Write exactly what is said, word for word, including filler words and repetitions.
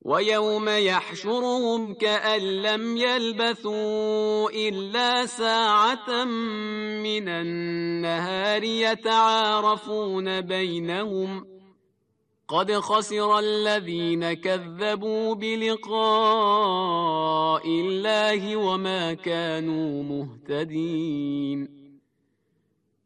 ويوم يحشرهم كأن لم يلبثوا إلا ساعة من النهار يتعارفون بينهم قد خسر الذين كذبوا بلقاء الله وما كانوا مهتدين.